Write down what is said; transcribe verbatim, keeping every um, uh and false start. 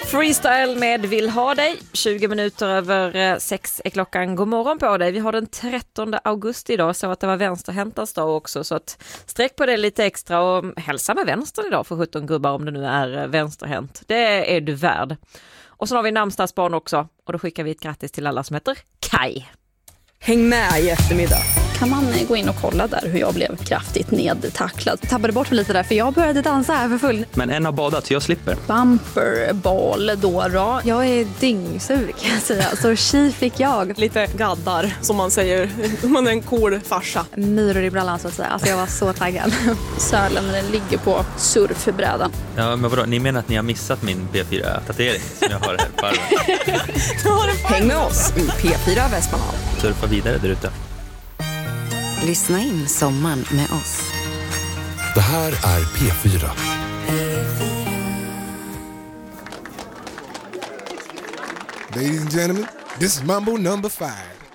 Freestyle med Vill ha dig. tjugo minuter över sex är klockan. God morgon på dig. Vi har den trettonde augusti idag, så att det var vänsterhäntans dag också. Så att sträck på det lite extra och hälsa med vänstern idag för sjutton gubbar om det nu är vänsterhänt. Det är du värd. Och så har vi namnsdagsbarn också. Och då skickar vi ett grattis till alla som heter Kai. Häng med i eftermiddag. Kan man gå in och kolla där hur jag blev kraftigt nedtacklad. Tappade bort mig lite där för jag började dansa här för full. Men en har badat så jag slipper. Bumperball då då. Jag är dyngsur kan jag säga. Så tji fick jag. Lite gaddar som man säger. Man är en cool farsa. Myror i brallan så att säga. Alltså jag var så taggad. Sälen när den ligger på surfbrädan. Ja men vadå, ni menar att ni har missat min P fyra-tatuering som jag har här på armen? Häng med oss i P fyra Västmanland. Surfa vidare där ute. Lyssna in sommaren med oss. Det här är P fyra. Ladies and gentlemen, this is Mambo number five.